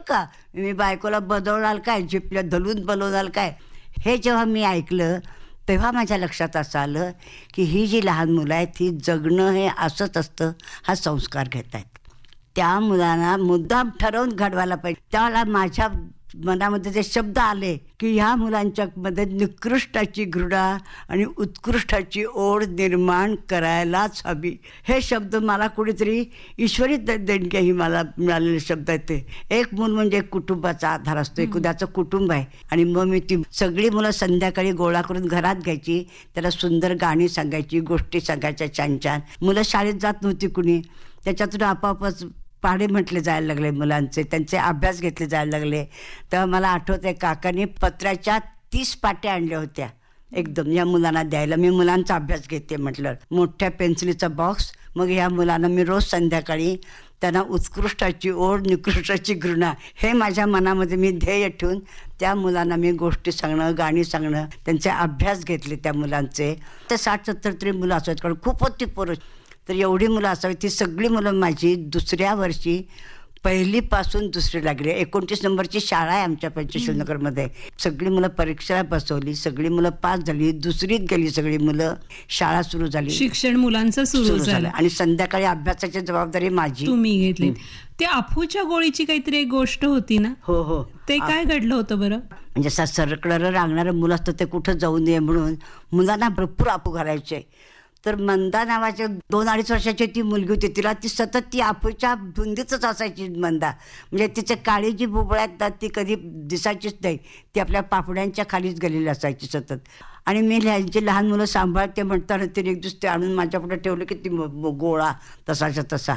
का, मी बायकोला बदलणार काय, झिपल्या धलून बोलवणार काय. हे जेव्हा मी ऐकलं तेव्हा माझ्या लक्षात असं आलं की ही जी लहान मुलं आहेत ही जगणं हे असंच असतं, हा संस्कार घेत आहेत. त्या मुलांना मुद्दाम ठरवून घडवायला पाहिजे. त्यावेळेला माझ्या मनामध्ये जे शब्द आले की ह्या मुलांच्या मध्ये निकृष्टाची घृणा आणि उत्कृष्टाची ओढ निर्माण करायलाच हवी. हे शब्द मला कुणीतरी ईश्वरी देणगी ही मला मिळालेले शब्द आहेत ते. एक मूल म्हणजे एक कुटुंबाचा आधार असतो, एक उद्याचं कुटुंब आहे. आणि मग मी ती सगळी मुलं संध्याकाळी गोळा करून घरात घ्यायची, त्याला सुंदर गाणी सांगायची, गोष्टी सांगायच्या छान छान. मुलं शाळेत जात नव्हती कुणी, त्याच्यातून आपोआपच पाढे म्हटले जायला लागले मुलांचे, त्यांचे अभ्यास घेतले जायला लागले. तेव्हा मला आठवत आहे काकांनी पत्र्याच्या 30 पाट्या आणल्या होत्या एकदम या मुलांना द्यायला. मी मुलांचा अभ्यास घेते म्हटलं, मोठ्या पेन्सिलीचा बॉक्स. मग ह्या मुलांना मी रोज संध्याकाळी त्यांना उत्कृष्टाची ओढ निकृष्टाची घृणा हे माझ्या मनामध्ये मी ध्येय ठेवून त्या मुलांना मी गोष्टी सांगणं, गाणी सांगणं, त्यांचे अभ्यास घेतले त्या मुलांचे. ते 60-70 तरी मुलं असायची, कारण खूप होती पोरं. तर एवढी मुलं असावी. ती सगळी मुलं माझी दुसऱ्या वर्षी पहिलीपासून दुसरी लागली. 29 नंबरची शाळा आहे आमच्या पंचशीलनगरमध्ये. सगळी मुलं परीक्षेला बसवली, सगळी मुलं पास झाली, दुसरीत गेली सगळी मुलं. शाळा सुरू झाली, शिक्षण मुलांचं सुरू झालं. आणि संध्याकाळी अभ्यासाची जबाबदारी माझी तुम्ही घेतली. ते अफूच्या गोळीची काहीतरी एक गोष्ट होती ना? हो हो. ते काय घडलं होतं बरं? म्हणजे असं सरकणारं रांगणारं मुलं असतं ते कुठं जाऊ नये म्हणून मुलांना भरपूर अफू घालायचे. तर मंदा नावाच्या 2-2.5 वर्षाची ती मुलगी होती, तिला ती सतत ती अफूच्या धुंदीतच असायची मंदा. म्हणजे तिचे काळी जी बुबळं आहेत ती कधी दिसायचीच नाही, ती आपल्या पापड्यांच्या खालीच गेलेली असायची सतत. आणि मी ह्यांची लहान मुलं सांभाळते म्हणताना तिने एक दिवस ते आणून माझ्यापुढे ठेवलं की ती गोळा तसाच्या तसा.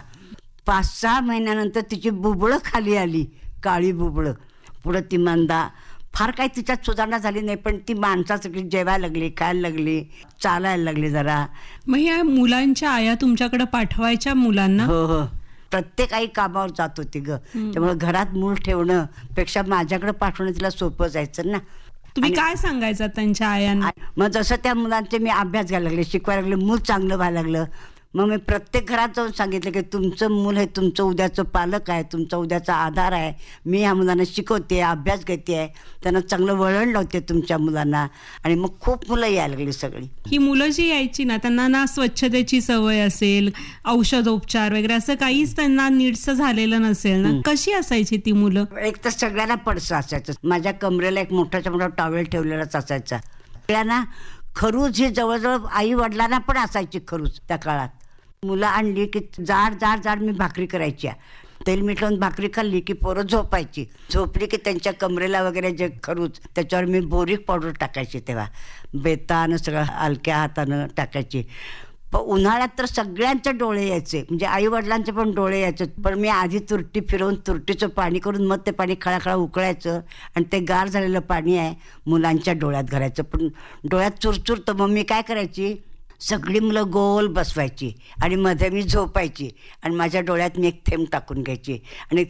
5-6 महिन्यानंतर तिची बुबळं खाली आली, काळी बुबळं. पुढं ती मंदा फार काही तिच्यात सुधारणा झाली नाही, पण ती माणसासाठी जेवायला लागली, खायला लागली, चालायला लागली जरा. मग या मुलांच्या आया तुमच्याकडे पाठवायच्या मुलांना? हो हो. प्रत्येक आई कामावर जात होती ग, त्यामुळे घरात मूल ठेवणं पेक्षा माझ्याकडे पाठवणं तिला सोपं जायचं ना. तुम्ही काय सांगायचं त्यांच्या आयांना? मग जसं त्या मुलांचे मी अभ्यास घ्यायला लागले, शिकवायला लागले, मूल चांगलं व्हायला लागलं. मग मी प्रत्येक घरात जाऊन सांगितलं की तुमचं मूल हे तुमचं उद्याचं पालक आहे, तुमचा उद्याचा आधार आहे. मी ह्या मुलांना शिकवते, अभ्यास घेते आहे, त्यांना चांगलं वळण लावते तुमच्या मुलांना. आणि मग खूप मुलं यायला लागली सगळी. ही मुलं जी यायची ना, त्यांना ना स्वच्छतेची सवय असेल, औषधोपचार वगैरे असं काहीच त्यांना नीटचं झालेलं नसेल ना. कशी असायची ती मुलं? एक तर सगळ्यांना पडसं असायचं. माझ्या कमरेला एक मोठाच्या मोठा टॉवेल ठेवलेलाच असायचा. सगळ्यांना खरूज ही जवळजवळ आई वडिलांना पण असायची खरूज त्या काळात. मुलं आणली की जाड जाड जाड मी भाकरी करायची, तेल मीठ लावून भाकरी खाल्ली की पोरं झोपायची. झोपली की त्यांच्या कमरेला वगैरे जे खरूच त्याच्यावर मी बोरिक पावडर टाकायची. तेव्हा बेतानं सगळं हलक्या हातानं टाकायची. पण उन्हाळ्यात तर सगळ्यांचे डोळे यायचे, म्हणजे आई वडिलांचे पण डोळे यायचे. पण मी आधी तुरटी फिरवून तुरटीचं पाणी करून मग ते पाणी खळाखळा उकळायचं आणि ते गार झालेलं पाणी आहे मुलांच्या डोळ्यात घालायचं. पण डोळ्यात चुरचुरतं. मग मी काय करायची, सगळी मुलं गोल बसवायची आणि मध्ये मी झोपायची आणि माझ्या डोळ्यात मी एक थेंब टाकून घ्यायची आणि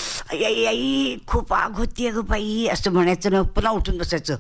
आई आई खूप आग होती अगं बाई असं म्हणायचं ना. पुन्हा उठून बसायचं.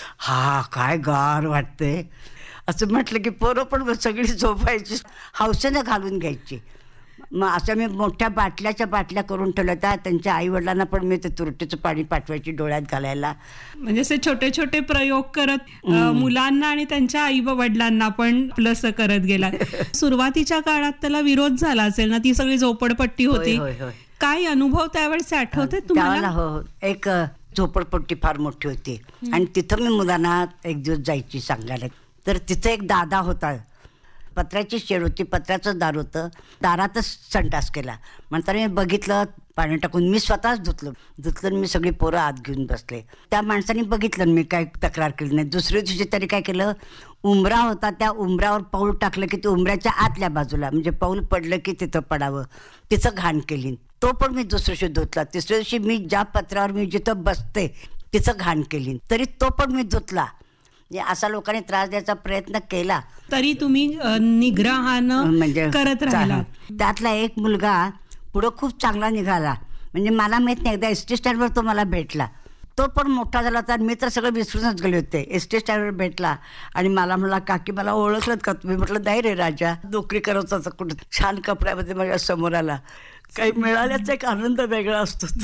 हा काय गार वाटतंय असं म्हटलं की पोरं पण सगळी झोपायची, हौसेनं घालून घ्यायची. मग असं मी मोठ्या बाटल्या करून ठेवल्या होत्या. त्यांच्या आईवडिलांना पण मी ते तुरटीचं पाणी पाठवायची डोळ्यात घालायला. म्हणजे असे छोटे छोटे प्रयोग करत मुलांना आणि त्यांच्या आई वडिलांना पण प्लस करत गेला. सुरुवातीच्या काळात त्याला विरोध झाला असेल ना, ती सगळी झोपडपट्टी होती. काय अनुभव त्यावेळेस आठवते तुम्हाला? हो, एक झोपडपट्टी फार मोठी होती आणि तिथं मी मुलांना एक दिवस जायची सांगायला. तर तिथं एक दादा होता, पत्र्याची शेड होती, पत्र्याचं दार होतं, दारातच संडास केला. म्हणताना मी बघितलं, पाणी टाकून मी स्वतःच धुतलं मी सगळी पोरं आत घेऊन बसले. त्या माणसाने बघितलं मी काय तक्रार केली नाही. दुसऱ्या दिवशी तरी काय केलं, उंबरा होता त्या उंबऱ्यावर पाऊल टाकलं की ते उंबऱ्याच्या आतल्या बाजूला, म्हणजे पाऊल पडलं की तिथं पडावं, तिथं घाण केली. तो पण मी दुसऱ्या दिवशी धुतला. तिसऱ्या दिवशी मी ज्या पत्र्यावर मी जिथं बसते तिथं घाण केली, तरी तो पण मी धुतला. असा लोकांनी त्रास द्यायचा प्रयत्न केला तरी तुम्ही निग्रहानं म्हणजे करत राहिला. त्यातला एक मुलगा पुढं खूप चांगला निघाला. म्हणजे मला माहित नाही, एकदा एसटी स्टँडवर तो मला भेटला. तो पण मोठा झाला होता. मी तर सगळं विसरूनच गेले होते. एसटी स्टँडवर भेटला आणि मला म्हणला, काकी मला ओळखलं का तुम्ही? म्हटलं नाही रे राजा, नोकरी करत होता कुठं. छान कपड्यामध्ये माझ्या समोर आला. काही मिळाल्याचा एक आनंद वेगळा असतो.